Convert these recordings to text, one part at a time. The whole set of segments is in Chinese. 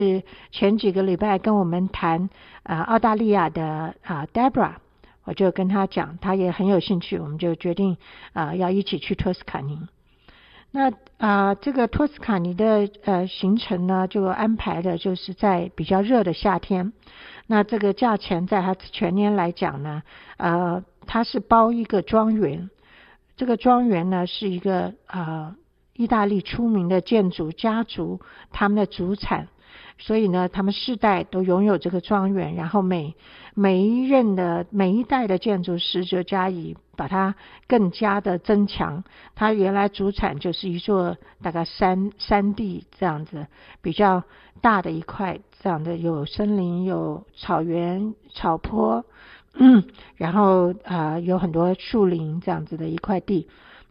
前几个礼拜跟我们谈澳大利亚的Deborah， 我就跟他讲，他也很有兴趣，我们就决定要一起去托斯卡尼。那这个托斯卡尼的行程呢，就安排的就是在比较热的夏天。那这个价钱在它全年来讲呢，它是包一个庄园。这个庄园呢是一个意大利出名的建筑家族他们的祖产，所以呢他们世代都拥有这个庄园，然后每一代的建筑师就加以把它更加的增强。它原来主产就是一座大概山地这样子比较大的一块，这样的有森林有草原草坡，然后有很多树林这样子的一块地。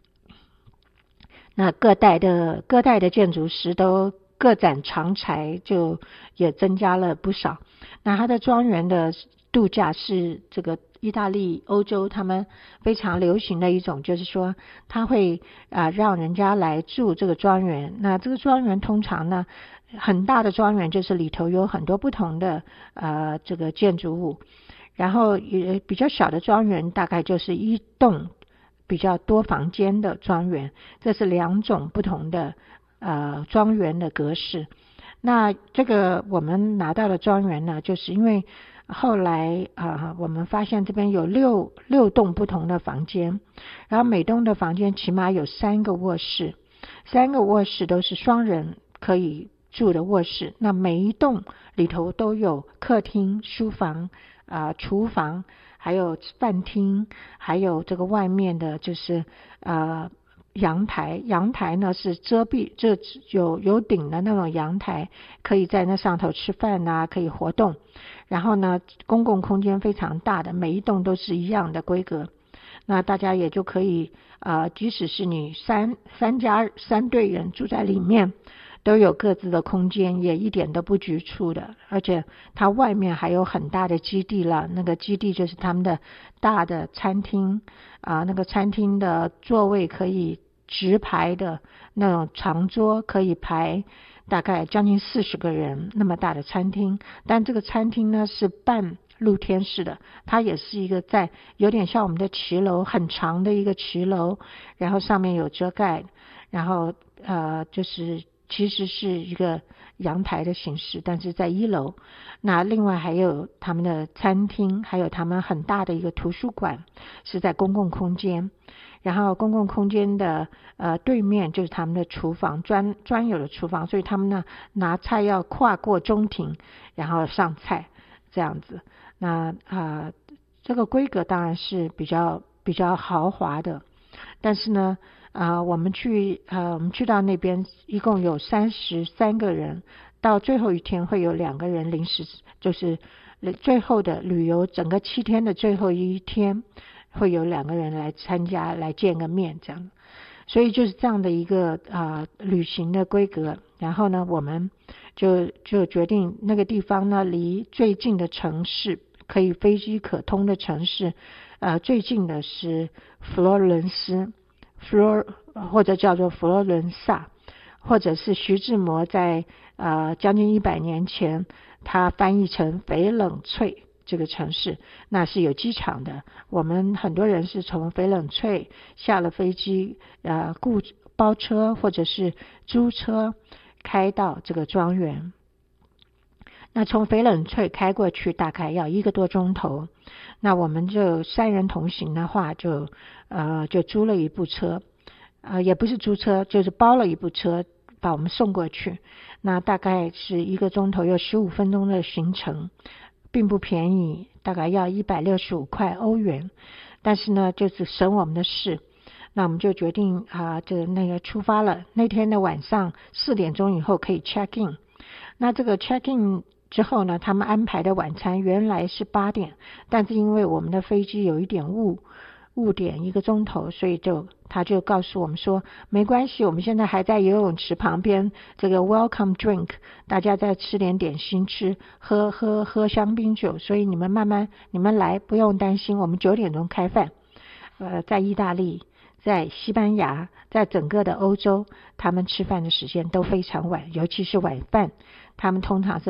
那各代的建筑师都各展长才，就也增加了不少。那它的庄园的度假是这个意大利欧洲他们非常流行的一种，就是说他会让人家来住这个庄园。那这个庄园通常呢，很大的庄园就是里头有很多不同的这个建筑物，然后也比较小的庄园大概就是一栋比较多房间的庄园。这是两种不同的庄园的格式。那这个我们拿到的庄园呢，就是因为后来我们发现这边有六栋不同的房间，然后每栋的房间起码有3个卧室，3个卧室都是双人可以住的卧室。那每一栋里头都有客厅、书房、厨房，还有饭厅，还有这个外面的就是阳台。阳台呢是遮蔽，这有顶的那种阳台，可以在那上头吃饭可以活动。然后呢公共空间非常大的，每一栋都是一样的规格。那大家也就可以即使是你三对人住在里面，都有各自的空间，也一点都不局促的。而且它外面还有很大的基地了，那个基地就是他们的大的餐厅那个餐厅的座位可以直排的那种长桌，可以排大概将近40个人，那么大的餐厅。但这个餐厅呢是半露天式的，它也是一个在有点像我们的骑楼，很长的一个骑楼，然后上面有遮盖，然后就是其实是一个阳台的形式，但是在1楼。那另外还有他们的餐厅，还有他们很大的一个图书馆是在公共空间。然后公共空间的对面就是他们的厨房，专有的厨房，所以他们呢拿菜要跨过中庭，然后上菜这样子。那这个规格当然是比较豪华的，但是呢我们去到那边一共有33个人，到最后一天会有2个人临时，就是最后的旅游整个7天的最后一天会有2个人来参加，来见个面这样。所以就是这样的一个旅行的规格。然后呢我们就决定那个地方呢离最近的城市，可以飞机可通的城市最近的是佛罗伦斯，或者叫做佛罗伦萨，或者是徐志摩在将近100年前他翻译成翡冷翠这个城市，那是有机场的。我们很多人是从翡冷翠下了飞机包车或者是租车开到这个庄园。那从翡冷翠开过去大概要1个多钟头。那我们就3人同行的话就租了一部车，也不是租车，就是包了一部车把我们送过去。那大概是1个钟头有15分钟的行程，并不便宜，大概要165块欧元，但是呢就是省我们的事。那我们就决定那个出发了。那天的晚上4点钟以后可以 check in。 那这个 check in 之后呢，他们安排的晚餐原来是8点，但是因为我们的飞机有一点误点1个钟头，所以他就告诉我们说没关系，我们现在还在游泳池旁边这个 welcome drink， 大家再吃点点心，喝香槟酒，所以你们来不用担心，我们9点钟开饭。在意大利在西班牙，在整个的欧洲，他们吃饭的时间都非常晚，尤其是晚饭，他们通常是